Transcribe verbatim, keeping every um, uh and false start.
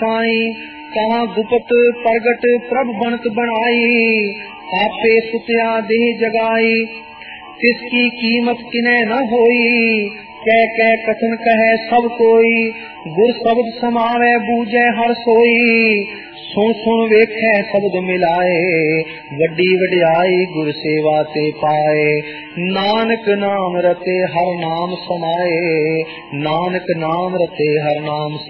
कहा गुपत प्रगट प्रभ बनत बनाई, आपे सुत्या देह जगाई, तिसकी कीमत किने न होई, कह कह कथन कहे सब कोई, गुर शब्द समावे बूझे हर सोई, सुन सुन वेखे शब्द मिलाए, वड्डी वड्याई गुर सेवा ते पाए, नानक नाम रते हर नाम समाए, नानक नाम रते हर नाम